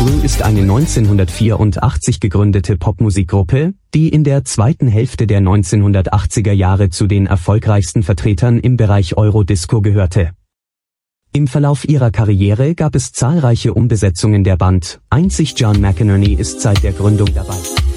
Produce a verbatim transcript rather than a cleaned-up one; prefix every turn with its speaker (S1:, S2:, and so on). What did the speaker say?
S1: Blue ist eine neunzehnhundertvierundachtzig gegründete Popmusikgruppe, die in der zweiten Hälfte der neunzehnhundertachtziger Jahre zu den erfolgreichsten Vertretern im Bereich Eurodisco gehörte. Im Verlauf ihrer Karriere gab es zahlreiche Umbesetzungen der Band, einzig John McInerney ist seit der Gründung dabei.